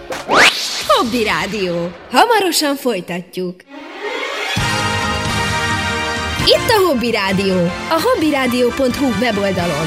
Hobby Rádió. Hamarosan folytatjuk. Itt a Hobby Rádió, a hobbyradio.hu weboldalon.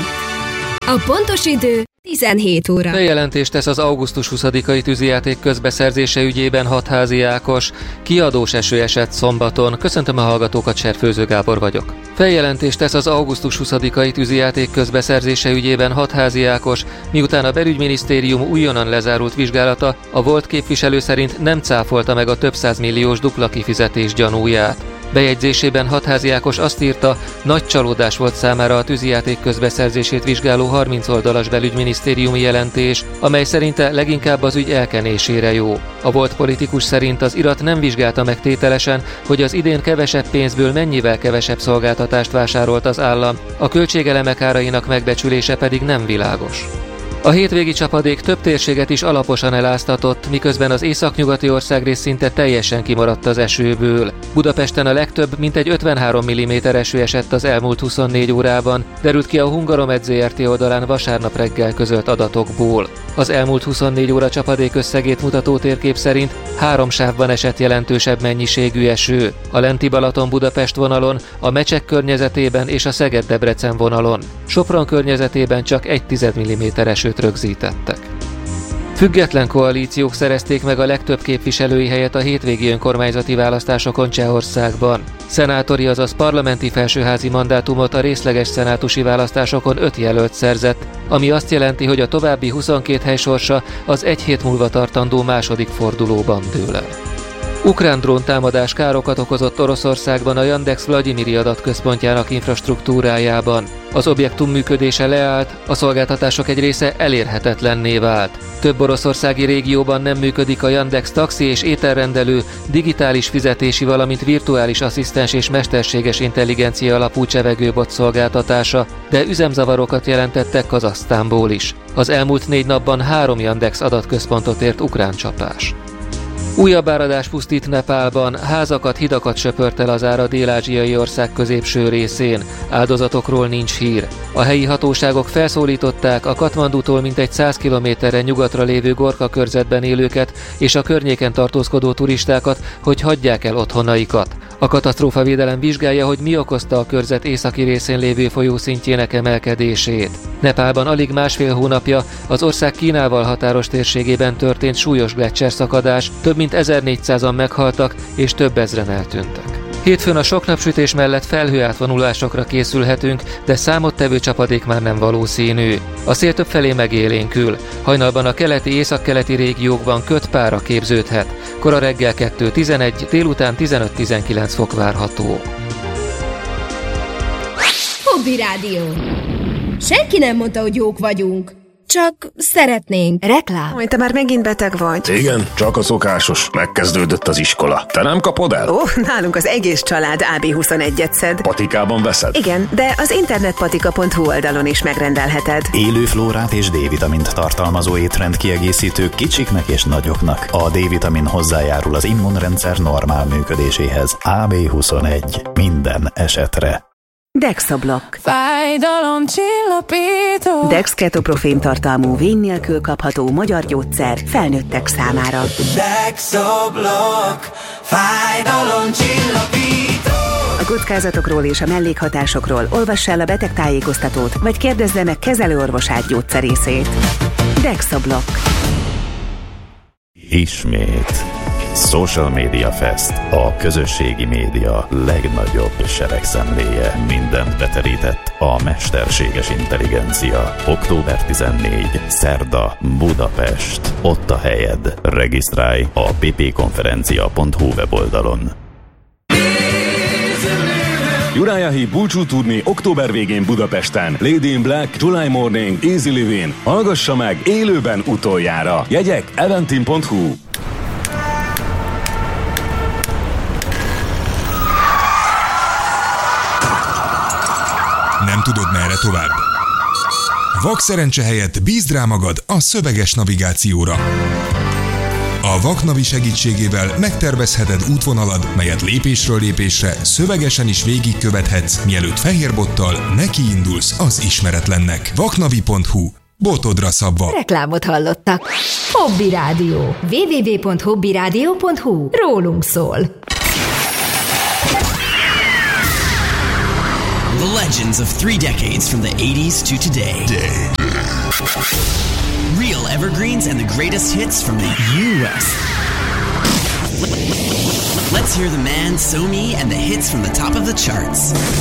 A pontos idő 17 óra. Bejelentést tesz az augusztus 20-ai tűzijáték közbeszerzése ügyében Hatházi Ákos. Kiadós eső esett szombaton. Köszöntöm a hallgatókat, Serfőző Gábor vagyok. Feljelentést tesz az augusztus 20-ai tűzijáték közbeszerzése ügyében Hatházi Ákos, miután a belügyminisztérium újonnan lezárult vizsgálata a volt képviselő szerint nem cáfolta meg a több százmilliós dupla kifizetés gyanúját. Bejegyzésében Hatházi Ákos azt írta, nagy csalódás volt számára a tűzijáték közbeszerzését vizsgáló 30 oldalas belügyminisztériumi jelentés, amely szerinte leginkább az ügy elkenésére jó. A volt politikus szerint az irat nem vizsgálta meg tételesen, hogy az idén kevesebb pénzből mennyivel kevesebb szolgáltatást vásárolt az állam, a költségelemek árainak megbecsülése pedig nem világos. A hétvégi csapadék több térséget is alaposan eláztatott, miközben az északnyugati országrész szinte teljesen kimaradt az esőből. Budapesten a legtöbb, mintegy 53 mm eső esett az elmúlt 24 órában, derült ki a Hungaromed Zrt. Oldalán vasárnap reggel közölt adatokból. Az elmúlt 24 óra csapadék összegét mutató térkép szerint 3 sávban esett jelentősebb mennyiségű eső. A Lenti Balaton-Budapest vonalon, a Mecsek környezetében és a Szeged-Debrecen vonalon. Sopron környezetében csak 1,1 mm esőt rögzítettek. Független koalíciók szerezték meg a legtöbb képviselői helyet a hétvégi önkormányzati választásokon Csehországban. Szenátori, azaz parlamenti felsőházi mandátumot a részleges szenátusi választásokon 5 jelölt szerzett, ami azt jelenti, hogy a további 22 hely sorsa az egy hét múlva tartandó második fordulóban dől el. Ukrán dróntámadás károkat okozott Oroszországban a Yandex Vlagyimiri adatközpontjának infrastruktúrájában. Az objektum működése leállt, a szolgáltatások egy része elérhetetlenné vált. Több oroszországi régióban nem működik a Yandex taxi és ételrendelő, digitális fizetési, valamint virtuális asszisztens és mesterséges intelligencia alapú csevegőbot szolgáltatása, de üzemzavarokat jelentettek Kazahsztánból is. Az elmúlt 4 napban 3 Yandex adatközpontot ért ukrán csapás. Újabb áradás pusztít Nepálban, házakat, hidakat söpört el az ára a dél-ázsiai ország középső részén. Áldozatokról nincs hír. A helyi hatóságok felszólították a Katmandútól mintegy 100 kilométerre nyugatra lévő Gorka körzetben élőket és a környéken tartózkodó turistákat, hogy hagyják el otthonaikat. A katasztrófavédelem vizsgálja, hogy mi okozta a körzet északi részén lévő folyó szintjének emelkedését. Nepálban alig másfél hónapja az ország Kínával határos térségében történt súlyos gleccserszakadás, több mint 1400-an meghaltak és több ezren eltűntek. Hétfőn a sok napsütés mellett felhőátvonulásokra készülhetünk, de számottevő csapadék már nem valószínű. A szél többfelé megélénkül. Hajnalban a keleti-északkeleti régiókban kötpára képződhet. Kora reggel 2-11, délután 15-19 fok várható. Hobby Rádió. Senki nem mondta, hogy jók vagyunk. Csak szeretnénk. Reklám. Hogy te már megint beteg vagy. Igen, csak a szokásos. Megkezdődött az iskola. Te nem kapod el? Nálunk az egész család AB21-et szed. Patikában veszed? Igen, de az internetpatika.hu oldalon is megrendelheted. Élő flórát és D-vitamint tartalmazó étrendkiegészítők kicsiknek és nagyoknak. A D-vitamin hozzájárul az immunrendszer normál működéséhez. AB21. Minden esetre. Dexablock. Fájdalomcsillapító. Dex ketoprofén tartalmú vény nélkül kapható magyar gyógyszer felnőttek számára. Dexablock. Fájdalomcsillapító. A kockázatokról és a mellékhatásokról olvass el a betegtájékoztatót, vagy kérdezze meg kezelőorvosát gyógyszerészét. Dexablock. Ismét. Social Media Fest, a közösségi média legnagyobb seregszemléje. Mindent beterített a mesterséges intelligencia. Október 14. Szerda, Budapest. Ott a helyed. Regisztrálj a ppkonferencia.hu weboldalon. Uriah Heep búcsú turné október végén Budapesten. Lady in Black, July Morning, Easy Living. Hallgassa meg élőben utoljára. Jegyek eventim.hu. Nem tudod, merre tovább? Vakszerencse helyett bízd rá magad a szöveges navigációra. A Vaknavi segítségével megtervezheted útvonalad, melyet lépésről lépésre szövegesen is végigkövethetsz, mielőtt fehér bottal nekiindulsz az ismeretlennek. Vaknavi.hu. botodra szabva. Reklámot hallottak. Hobby Rádió. www.hobbyradio.hu. Rólunk szól. The legends of 3 decades from the 80s to today. Real evergreens and the greatest hits from the U.S. Let's hear the man, So Me, and the hits from the top of the charts.